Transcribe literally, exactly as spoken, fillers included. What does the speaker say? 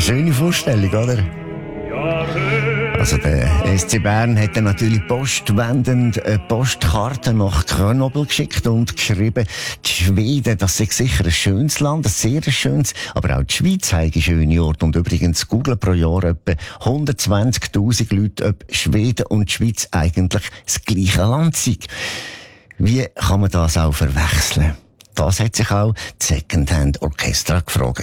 schöne Vorstellung, oder? Also der S C Bern hat dann natürlich postwendend eine Postkarte nach Grenoble geschickt und geschrieben, die Schweden, das ist sicher ein schönes Land, ein sehr schönes, aber auch die Schweiz hat schöne Orte. Und übrigens googeln pro Jahr etwa hundertzwanzigtausend Leute, ob Schweden und die Schweiz eigentlich das gleiche Land sind. Wie kann man das auch verwechseln? Das hat sich auch die Secondhand Orchestra gefragt.